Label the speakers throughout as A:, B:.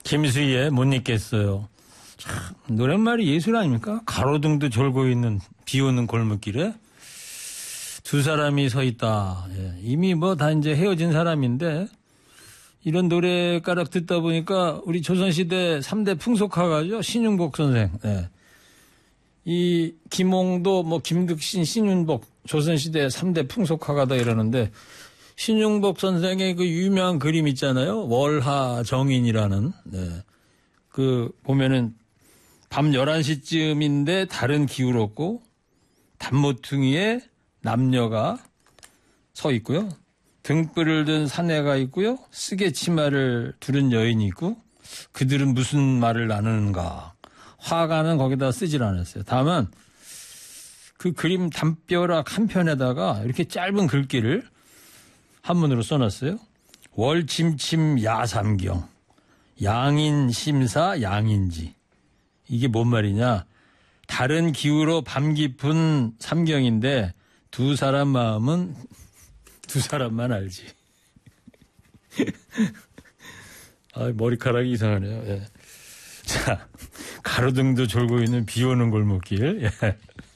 A: 김수희의 못 잊겠어요. 참, 노랫말이 예술 아닙니까? 가로등도 졸고 있는 비 오는 골목길에 두 사람이 서 있다. 예, 이미 뭐 다 이제 헤어진 사람인데 이런 노래가락 듣다 보니까 우리 조선시대 3대 풍속화가죠. 신윤복 선생. 예. 이 김홍도 뭐 김득신 신윤복 조선시대 3대 풍속화가다 이러는데 신윤복 선생의 그 유명한 그림 있잖아요. 월하정인이라는. 네. 그 보면은 밤 11시쯤인데 달은 기울었고 단모퉁이에 남녀가 서 있고요. 등불을 든 사내가 있고요. 쓰개 치마를 두른 여인이 있고 그들은 무슨 말을 나누는가. 화가는 거기다 쓰질 않았어요. 다만 그 그림 담벼락 한편에다가 이렇게 짧은 글귀를 한문으로 써놨어요. 월침침 야삼경 양인심사 양인지. 이게 뭔 말이냐. 달은 기울어 밤 깊은 삼경인데 두 사람 마음은 두 사람만 알지. 아, 머리카락이 이상하네요. 예. 자, 가로등도 졸고 있는 비 오는 골목길. 예.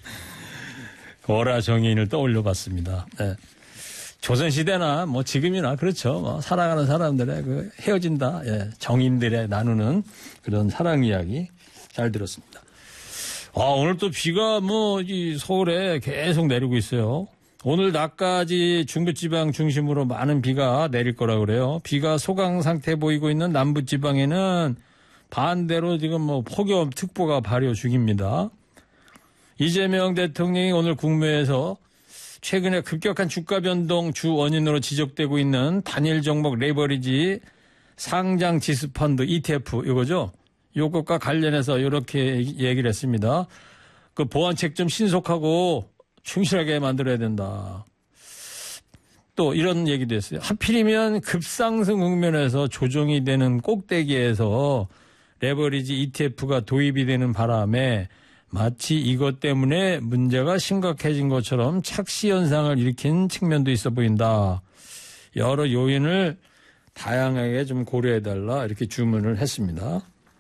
A: 월화정인을 떠올려 봤습니다. 예. 조선시대나 뭐 지금이나 그렇죠. 뭐 사랑하는 사람들의 그 헤어진다. 예. 정인들의 나누는 그런 사랑 이야기 잘 들었습니다. 아, 오늘 또 비가 뭐 이 서울에 계속 내리고 있어요. 오늘 낮까지 중부지방 중심으로 많은 비가 내릴 거라고 그래요. 비가 소강 상태 보이고 있는 남부지방에는 반대로 지금 뭐 폭염특보가 발효 중입니다. 이재명 대통령이 오늘 국무회에서 최근에 급격한 주가 변동 주 원인으로 지적되고 있는 단일 종목 레버리지 상장 지수 펀드 ETF 이거죠. 이것과 관련해서 이렇게 얘기를 했습니다. 그 보완책 좀 신속하고 충실하게 만들어야 된다. 또 이런 얘기도 했어요. 하필이면 급상승 국면에서 조정이 되는 꼭대기에서 레버리지 ETF가 도입이 되는 바람에 마치 이것 때문에 문제가 심각해진 것처럼 착시 현상을 일으킨 측면도 있어 보인다. 여러 요인을 다양하게 좀 고려해달라 이렇게 주문을 했습니다.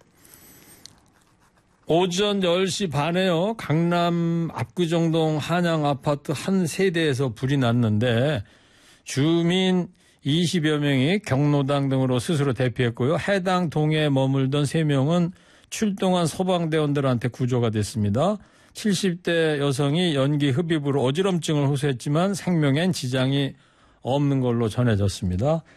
A: 오전 10시 반에요. 강남 압구정동 한양 아파트 한 세대에서 불이 났는데 주민 20여 명이 경로당 등으로 스스로 대피했고요. 해당 동에 머물던 3명은 출동한 소방대원들한테 구조가 됐습니다. 70대 여성이 연기 흡입으로 어지럼증을 호소했지만 생명엔 지장이 없는 걸로 전해졌습니다.